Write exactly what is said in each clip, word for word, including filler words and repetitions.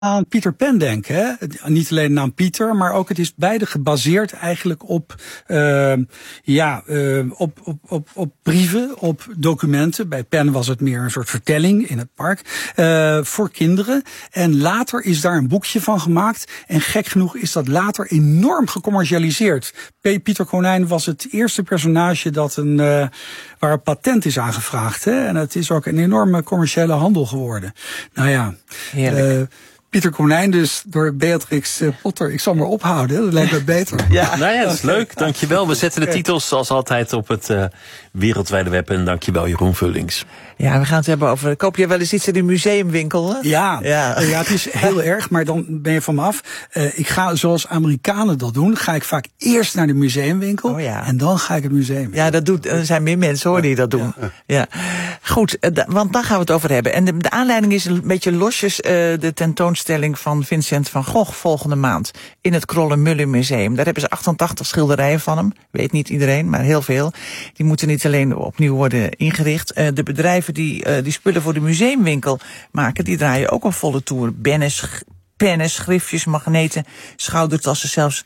aan Pieter Pen denken. Hè? Niet alleen de naam Pieter, maar ook het is beide gebaseerd eigenlijk op, uh, ja, uh, op, op, op, op brieven, op documenten. Bij Pen was het meer een soort vertelling in het park uh, voor kinderen. En later is daar een boekje van gemaakt. En gek genoeg is dat later enorm gecommercialiseerd. Pieter Konijn was het eerste personage dat een, uh, waar een patent is aangevraagd. Hè? En het is ook een enorme commerciële handel geworden. Nou ja, heerlijk. Uh, Pieter Konijn dus door Beatrix Potter. Ik zal maar ophouden, dat lijkt me beter. Ja, nou ja, dat is leuk. Dankjewel. We zetten de titels zoals altijd op het uh, wereldwijde web. En dankjewel Jeroen Vullings. Ja, we gaan het hebben over... Koop je wel eens iets in de museumwinkel? Hè? Ja, ja. ja, het is heel erg, maar dan ben je van me af. Uh, ik ga, zoals Amerikanen dat doen, ga ik vaak eerst naar de museumwinkel. Oh, ja. En dan ga ik het museum. Ja, dat doet, er zijn meer mensen hoor die dat doen. Ja. Ja. Goed, uh, want daar gaan we het over hebben. En de, de aanleiding is een beetje losjes uh, de tentoonstelling van Vincent van Gogh volgende maand in het Kröller-Müller Museum. Daar hebben ze achtentachtig schilderijen van hem. Weet niet iedereen, maar heel veel. Die moeten niet alleen opnieuw worden ingericht. Uh, de bedrijven die uh, die spullen voor de museumwinkel maken, die draaien ook een volle toer. Bennen, sch- pennen, schriftjes, magneten, schoudertassen, zelfs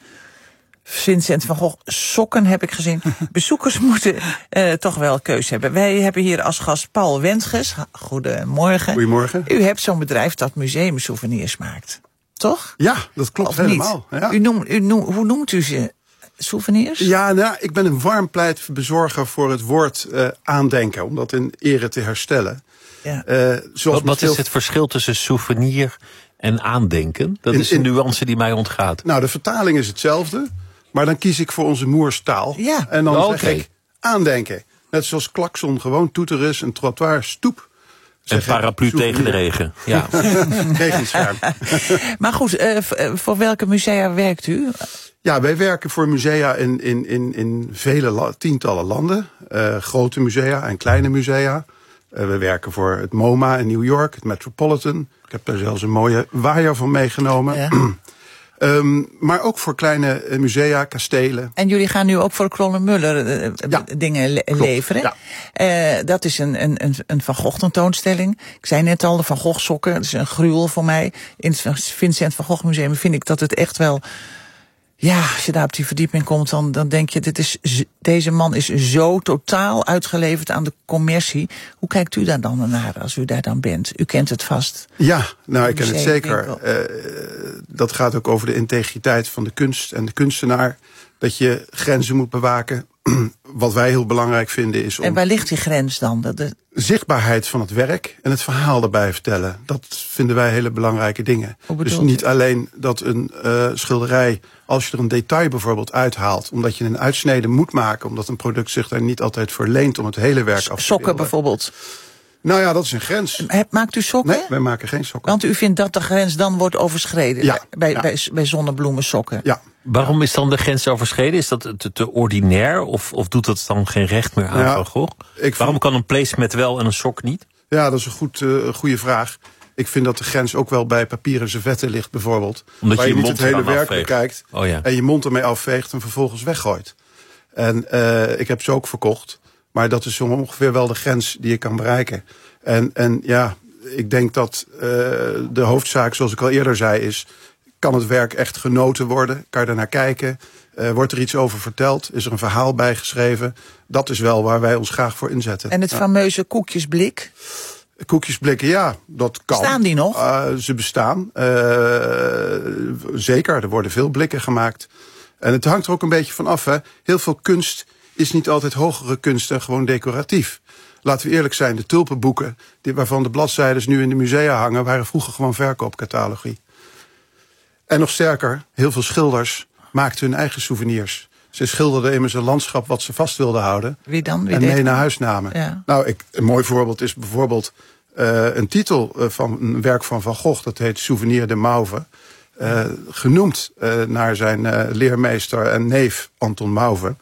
Vincent van Gogh sokken heb ik gezien. Bezoekers moeten uh, toch wel keus hebben. Wij hebben hier als gast Paul Wendges. Goedemorgen. Goedemorgen. U hebt zo'n bedrijf dat museumsouvenirs maakt, toch? Ja, dat klopt of helemaal. Ja. U noemt, u noemt, hoe noemt u ze? Souvenirs? Ja, nou, ik ben een warm pleitbezorger voor het woord uh, aandenken, om dat in ere te herstellen. Ja. Uh, zoals wat wat veel... is het verschil tussen souvenir en aandenken? Dat in, is een in... nuance die mij ontgaat. Nou, de vertaling is hetzelfde, maar dan kies ik voor onze moerstaal. Ja. En dan oh, zeg okay. ik aandenken. Net zoals klakson gewoon toeter is, een trottoir stoep. Een paraplu tegen de regen. Ja. Regenscherm. Maar goed, uh, voor welke musea werkt u? Ja, wij werken voor musea in, in, in, in vele la, tientallen landen. Uh, grote musea en kleine musea. Uh, we werken voor het MoMA in New York, het Metropolitan. Ik heb daar zelfs een mooie waaier van meegenomen. Ja. Um, maar ook voor kleine musea, kastelen. En jullie gaan nu ook voor Kröller-Müller uh, ja, dingen le- leveren. Ja. Uh, dat is een, een, een Van Gogh tentoonstelling. Ik zei net al, de Van Gogh sokken. Dat is een gruwel voor mij. In het Vincent van Gogh Museum vind ik dat het echt wel... Ja, als je daar op die verdieping komt, dan, dan denk je, dit is, deze man is zo totaal uitgeleverd aan de commercie. Hoe kijkt u daar dan naar als u daar dan bent? U kent het vast. Ja, nou, ik ken het zeker. Uh, dat gaat ook over de integriteit van de kunst en de kunstenaar. Dat je grenzen moet bewaken. Wat wij heel belangrijk vinden is om... En waar ligt die grens dan? Dat de... Zichtbaarheid van het werk en het verhaal erbij vertellen. Dat vinden wij hele belangrijke dingen. Dus niet u? alleen dat een uh, schilderij, als je er een detail bijvoorbeeld uithaalt, omdat je een uitsnede moet maken, omdat een product zich daar niet altijd voor leent om het hele werk af te beelden. Sokken bijvoorbeeld? Nou ja, dat is een grens. Maakt u sokken? Nee, wij maken geen sokken. Want u vindt dat de grens dan wordt overschreden? Ja. Bij, ja. bij, bij zonnebloemen sokken? Ja. Waarom is dan de grens overschreden? Is dat te, te ordinair of, of doet dat dan geen recht meer aan ja, Van Gogh? Waarom vind... kan een placemat wel en een sok niet? Ja, dat is een goed, uh, goede vraag. Ik vind dat de grens ook wel bij papieren servetten ligt bijvoorbeeld. Omdat waar je, je niet het hele werk afveegt. bekijkt oh, ja. en je mond ermee afveegt en vervolgens weggooit. En uh, ik heb ze ook verkocht. Maar dat is zo ongeveer wel de grens die je kan bereiken. En, en ja, ik denk dat uh, de hoofdzaak, zoals ik al eerder zei, is... kan het werk echt genoten worden? Kan je er naar kijken? Uh, wordt er iets over verteld? Is er een verhaal bijgeschreven? Dat is wel waar wij ons graag voor inzetten. En het ja. fameuze koekjesblik? Koekjesblikken, ja, dat kan. Bestaan die nog? Uh, ze bestaan. Uh, zeker, er worden veel blikken gemaakt. En het hangt er ook een beetje van af. Hè. Heel veel kunst is niet altijd hogere kunst en gewoon decoratief. Laten we eerlijk zijn, de tulpenboeken, die, waarvan de bladzijden nu in de musea hangen, waren vroeger gewoon verkoopcatalogie. En nog sterker, heel veel schilders maakten hun eigen souvenirs. Ze schilderden immers een landschap wat ze vast wilden houden. Wie dan? Wie en deed mee dan? naar huis namen. Ja. Nou, ik, een mooi voorbeeld is bijvoorbeeld uh, een titel uh, van een werk van Van Gogh. Dat heet Souvenir de Mauve. Uh, genoemd uh, naar zijn uh, leermeester en neef Anton Mauve.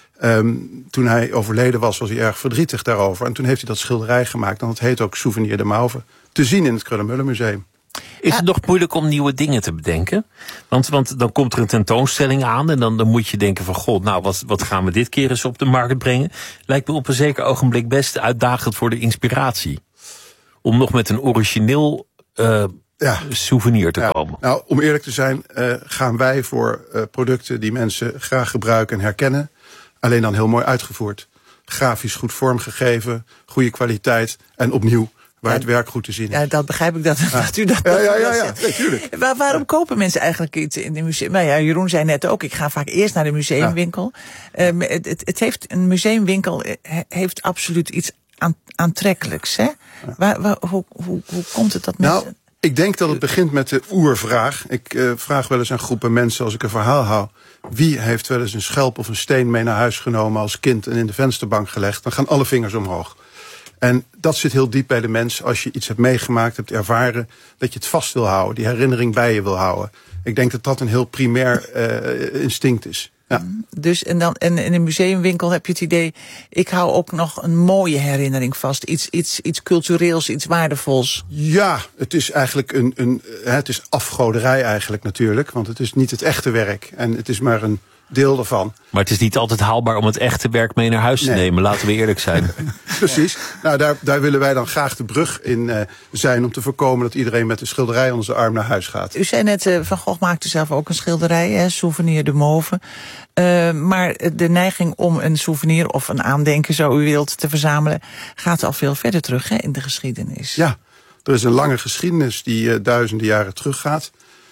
Um, toen hij overleden was, was hij erg verdrietig daarover. En toen heeft hij dat schilderij gemaakt. En dat heet ook Souvenir de Mauve. Te zien in het Kröller-Müller Museum. Is het nog moeilijk om nieuwe dingen te bedenken? Want, want dan komt er een tentoonstelling aan en dan, dan moet je denken van... god, nou, wat, wat gaan we dit keer eens op de markt brengen? Lijkt me op een zeker ogenblik best uitdagend voor de inspiratie. Om nog met een origineel uh, ja. souvenir te ja. komen. Nou, om eerlijk te zijn, uh, gaan wij voor uh, producten die mensen graag gebruiken en herkennen. Alleen dan heel mooi uitgevoerd. Grafisch goed vormgegeven, goede kwaliteit en opnieuw waar ja, het werk goed te zien is. Ja, dat begrijp ik dat, ja. dat u dat Ja, ja, ja, ja, natuurlijk. Waar, waarom ja. kopen mensen eigenlijk iets in de museum? Nou ja, Jeroen zei net ook, ik ga vaak eerst naar de museumwinkel. Ja. Uh, het, het, het heeft, een museumwinkel heeft absoluut iets aan, aantrekkelijks. Hè? Ja. Waar, waar, hoe, hoe, hoe komt het dat mensen... Nou, ik denk dat het begint met de oervraag. Ik uh, vraag wel eens aan groepen mensen als ik een verhaal hou. Wie heeft wel eens een schelp of een steen mee naar huis genomen als kind en in de vensterbank gelegd? Dan gaan alle vingers omhoog. En dat zit heel diep bij de mens. Als je iets hebt meegemaakt, hebt ervaren, dat je het vast wil houden. Die herinnering bij je wil houden. Ik denk dat dat een heel primair uh, instinct is. Ja. Dus en dan en in een museumwinkel heb je het idee, ik hou ook nog een mooie herinnering vast. Iets, iets, iets cultureels, iets waardevols. Ja, het is eigenlijk een, een, het is afgoderij eigenlijk natuurlijk. Want het is niet het echte werk. En het is maar een deel daarvan. Maar het is niet altijd haalbaar om het echte werk mee naar huis te nee. nemen. Laten we eerlijk zijn. Precies. Nou, daar, daar willen wij dan graag de brug in uh, zijn om te voorkomen dat iedereen met een schilderij onder zijn arm naar huis gaat. U zei net, uh, Van Gogh maakte zelf ook een schilderij, hè, Souvenir de Mauve. Uh, maar de neiging om een souvenir of een aandenken, zo u wilt, te verzamelen, gaat al veel verder terug, hè, in de geschiedenis. Ja, er is een lange geschiedenis die uh, duizenden jaren teruggaat.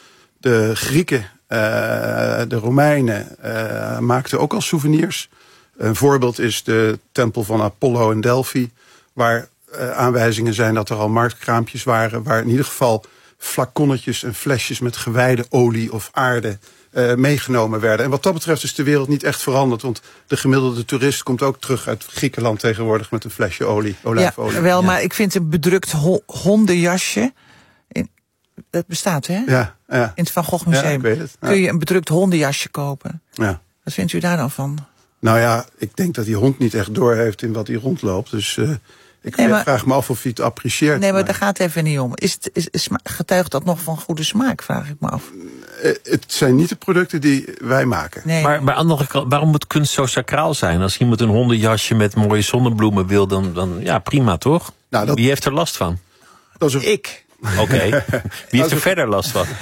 De Grieken, Uh, de Romeinen uh, maakten ook al souvenirs. Een voorbeeld is de tempel van Apollo in Delphi, waar uh, aanwijzingen zijn dat er al marktkraampjes waren, waar in ieder geval flaconnetjes en flesjes met gewijde olie of aarde uh, meegenomen werden. En wat dat betreft is de wereld niet echt veranderd, want de gemiddelde toerist komt ook terug uit Griekenland tegenwoordig met een flesje olie, olijfolie. Ja, wel, ja. Maar ik vind een bedrukt ho- hondenjasje... Dat bestaat, hè? Ja, ja. In het Van Gogh Museum. Ja, ik weet het. Ja. Kun je een bedrukt hondenjasje kopen. Ja. Wat vindt u daar dan van? Nou ja, ik denk dat die hond niet echt doorheeft in wat hij rondloopt. Dus uh, ik nee, maar, vraag me af of hij het apprecieert. Nee, maar, maar daar gaat het even niet om. Is het, is, is, getuigt dat nog van goede smaak, vraag ik me af. Uh, het zijn niet de producten die wij maken. Nee. Maar, maar andere kant, waarom moet kunst zo sacraal zijn? Als iemand een hondenjasje met mooie zonnebloemen wil, dan, dan ja, prima toch? Nou, dat, Wie heeft er last van? Dat is een... Ik. Oké, okay. Wie heeft er verder last van?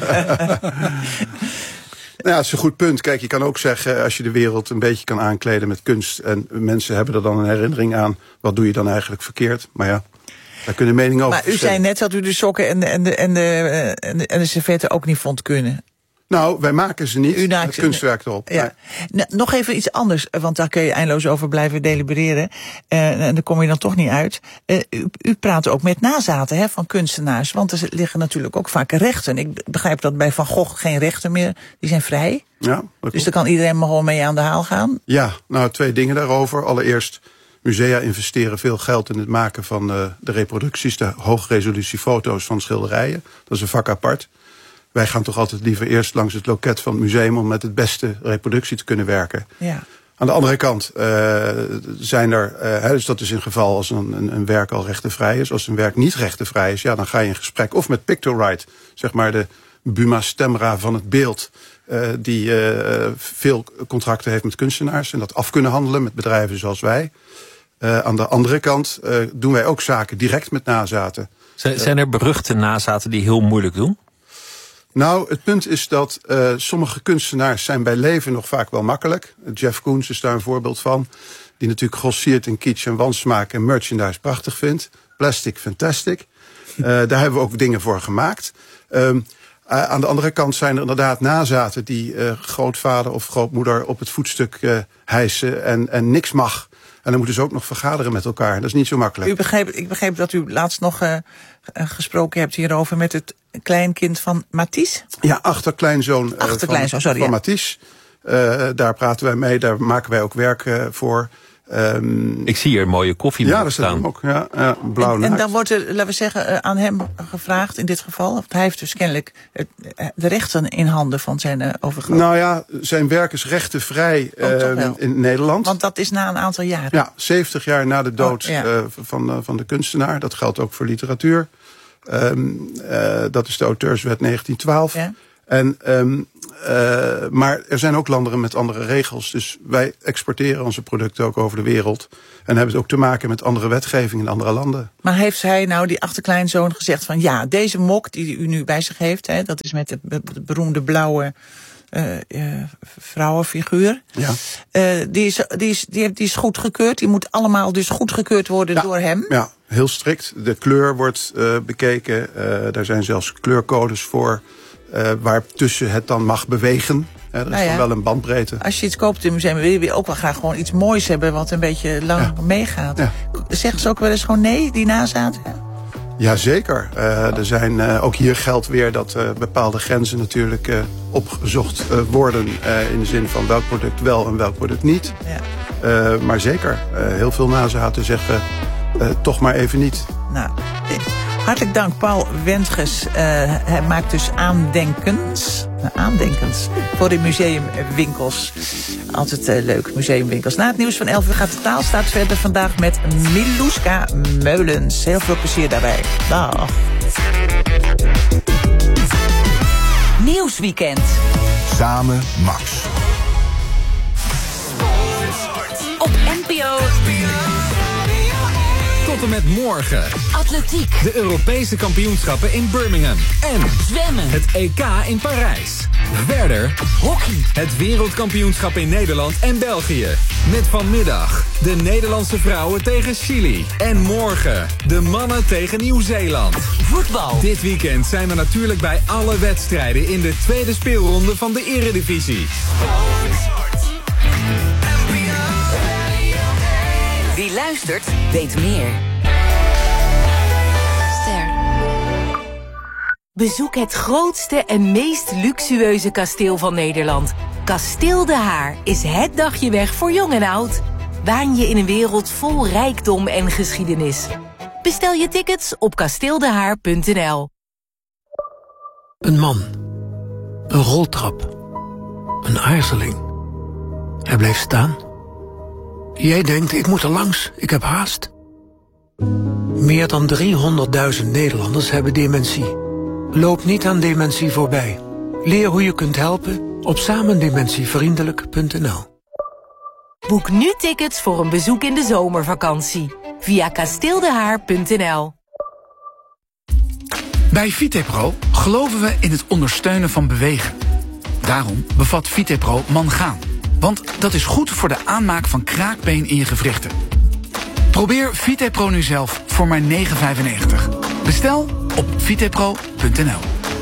Nou ja, dat is een goed punt. Kijk, je kan ook zeggen, als je de wereld een beetje kan aankleden met kunst en mensen hebben er dan een herinnering aan, wat doe je dan eigenlijk verkeerd? Maar ja, daar kunnen meningen over. Maar u zei net dat u de sokken en de, en de, en de, en de, en de servetten ook niet vond kunnen. Nou, wij maken ze niet. U het kunstwerk erop. Ja. Nou, nog even iets anders, want daar kun je eindeloos over blijven delibereren. Uh, en daar kom je dan toch niet uit. Uh, u, u praat ook met nazaten, hè, van kunstenaars. Want er liggen natuurlijk ook vaak rechten. Ik begrijp dat bij Van Gogh geen rechten meer, die zijn vrij. Ja, dus daar kan iedereen maar gewoon mee aan de haal gaan. Ja, nou twee dingen daarover. Allereerst, musea investeren veel geld in het maken van uh, de reproducties, de hoogresolutiefoto's van schilderijen. Dat is een vak apart. Wij gaan toch altijd liever eerst langs het loket van het museum om met het beste reproductie te kunnen werken. Ja. Aan de andere kant uh, zijn er, uh, dus dat is in geval als een, een, een werk al rechtenvrij is. Als een werk niet rechtenvrij is, ja, dan ga je in gesprek. Of met Pictoright, zeg maar de Buma Stemra van het beeld. Uh, die uh, veel contracten heeft met kunstenaars en dat af kunnen handelen met bedrijven zoals wij. Uh, aan de andere kant uh, doen wij ook zaken direct met nazaten. Zijn, zijn er beruchte nazaten die heel moeilijk doen? Nou, het punt is dat uh, sommige kunstenaars zijn bij leven nog vaak wel makkelijk. Jeff Koons is daar een voorbeeld van. Die natuurlijk grossiert in kitsch en wansmaak en merchandise prachtig vindt. Plastic, fantastic. Uh, daar hebben we ook dingen voor gemaakt. Um, uh, aan de andere kant zijn er inderdaad nazaten die uh, grootvader of grootmoeder op het voetstuk uh, hijsen en, en niks mag. En dan moeten ze ook nog vergaderen met elkaar. Dat is niet zo makkelijk. U begreep, ik begreep dat u laatst nog uh, gesproken hebt hierover met het kleinkind van Matisse. Ja, achterkleinzoon, achterkleinzoon uh, van, sorry, van ja. Matisse. Uh, daar praten wij mee, daar maken wij ook werk uh, voor. Um, ik zie hier een mooie koffie ja, daar staat hem ook. Ja, ja, blauw en, en dan wordt er, laten we zeggen, uh, aan hem gevraagd in dit geval. Want hij heeft dus kennelijk uh, de rechten in handen van zijn uh, overgrootvader. Nou ja, zijn werk is rechtenvrij uh, in Nederland. Want dat is na een aantal jaren. Ja, zeventig jaar na de dood oh, ja. uh, van, uh, van de kunstenaar. Dat geldt ook voor literatuur. Um, uh, dat is de auteurswet negentien twaalf. Ja. En um, Uh, maar er zijn ook landen met andere regels. Dus wij exporteren onze producten ook over de wereld. En hebben het ook te maken met andere wetgeving in andere landen. Maar heeft hij nou, die achterkleinzoon, gezegd van ja, deze mok die u nu bij zich heeft, hè, dat is met de, be- de beroemde blauwe uh, uh, vrouwenfiguur. Ja. Uh, die, is, die, is, die, heeft, die is goedgekeurd. Die moet allemaal dus goedgekeurd worden ja, door hem. Ja, heel strikt. De kleur wordt uh, bekeken. Uh, daar zijn zelfs kleurcodes voor. Uh, waartussen het dan mag bewegen. Ja, er is nou ja, dan wel een bandbreedte. Als je iets koopt in een museum, wil je ook wel graag gewoon iets moois hebben wat een beetje lang ja. meegaat. Ja. Zeggen ze ook wel eens gewoon nee, die nazaten? Jazeker. Uh, er zijn, uh, ook hier geldt weer dat uh, bepaalde grenzen natuurlijk uh, opgezocht uh, worden. Uh, in de zin van welk product wel en welk product niet. Ja. Uh, maar zeker, uh, heel veel nazaten zeggen uh, toch maar even niet. Nou, hartelijk dank, Paul Wendges. Uh, hij maakt dus aandenkens, uh, aandenkens voor de museumwinkels. Altijd uh, leuk, museumwinkels. Na het nieuws van elf uur gaat de Taalstaat verder vandaag met Milouska Meulens. Heel veel plezier daarbij. Dag. Nieuwsweekend. Samen Max. Op N P O. Tot en met morgen. Atletiek. De Europese kampioenschappen in Birmingham. En zwemmen. Het E K in Parijs. Verder hockey. Het wereldkampioenschap in Nederland en België. Met vanmiddag de Nederlandse vrouwen tegen Chili. En morgen de mannen tegen Nieuw-Zeeland. Voetbal. Dit weekend zijn we natuurlijk bij alle wedstrijden in de tweede speelronde van de Eredivisie. Wie luistert, weet meer. Ster. Bezoek het grootste en meest luxueuze kasteel van Nederland. Kasteel De Haar is het dagje weg voor jong en oud. Waan je in een wereld vol rijkdom en geschiedenis. Bestel je tickets op kasteeldehaar punt n l. Een man. Een roltrap. Een aarzeling. Hij bleef staan. Jij denkt, ik moet er langs, ik heb haast. Meer dan driehonderdduizend Nederlanders hebben dementie. Loop niet aan dementie voorbij. Leer hoe je kunt helpen op samendementievriendelijk punt n l. Boek nu tickets voor een bezoek in de zomervakantie. Via kasteeldehaar punt n l. Bij Vitepro geloven we in het ondersteunen van bewegen. Daarom bevat Vitepro mangaan. Want dat is goed voor de aanmaak van kraakbeen in je gewrichten. Probeer Vitepro nu zelf voor maar negen vijfennegentig. Bestel op vitepro punt n l.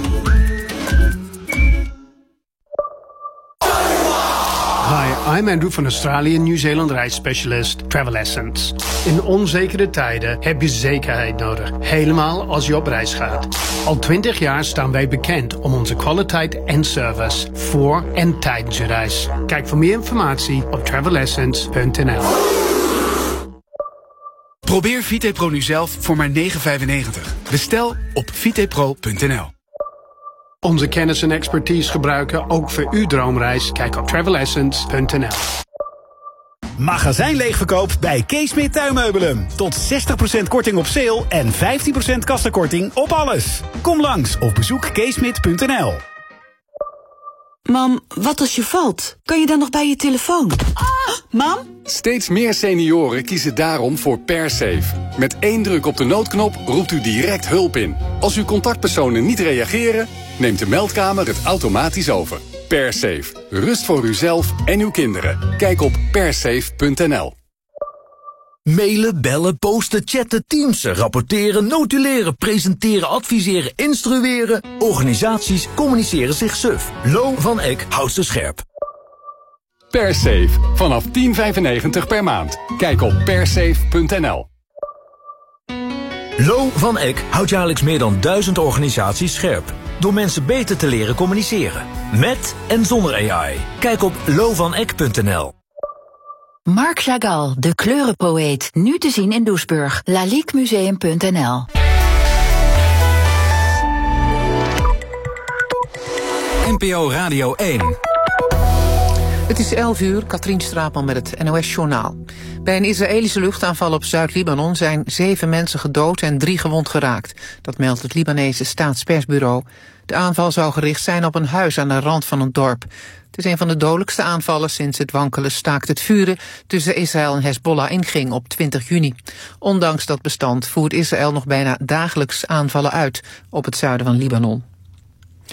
Hi, I'm Andrew van Australië Nieuw-Zeeland reisspecialist Travel Essence. In onzekere tijden heb je zekerheid nodig, helemaal als je op reis gaat. Al twintig jaar staan wij bekend om onze kwaliteit en service voor en tijdens je reis. Kijk voor meer informatie op travel essence punt n l. Probeer Vitepro nu zelf voor maar negen vijfennegentig. Bestel op vitepro punt n l. Onze kennis en expertise gebruiken ook voor uw droomreis. Kijk op travel essence punt n l. Magazijn leegverkoop bij Keesmit Tuinmeubelen. Tot zestig procent korting op sale en vijftien procent kassakorting op alles. Kom langs of bezoek keesmit punt n l. Mam, wat als je valt? Kan je dan nog bij je telefoon? Ah, mam? Steeds meer senioren kiezen daarom voor PerSafe. Met één druk op de noodknop roept u direct hulp in. Als uw contactpersonen niet reageren, neemt de meldkamer het automatisch over. PerSafe. Rust voor uzelf en uw kinderen. Kijk op persafe punt n l. Mailen, bellen, posten, chatten, teamsen, rapporteren, notuleren, presenteren, adviseren, instrueren. Organisaties communiceren zich suf. Lo van Eck houdt ze scherp. PerSafe. Vanaf tien vijfennegentig per maand. Kijk op persafe punt n l. Lo van Eck houdt jaarlijks meer dan duizend organisaties scherp. Door mensen beter te leren communiceren. Met en zonder A I. Kijk op lo van eck punt n l. Marc Chagall, de kleurenpoëet. Nu te zien in Doesburg. laliquemuseum punt n l. N P O Radio één. Het is elf uur, Katrien Straatman met het N O S-journaal. Bij een Israëlische luchtaanval op Zuid-Libanon zijn zeven mensen gedood en drie gewond geraakt. Dat meldt het Libanese staatspersbureau. De aanval zou gericht zijn op een huis aan de rand van een dorp. Het is een van de dodelijkste aanvallen sinds het wankele staakt het vuren tussen Israël en Hezbollah inging op twintig juni. Ondanks dat bestand voert Israël nog bijna dagelijks aanvallen uit op het zuiden van Libanon.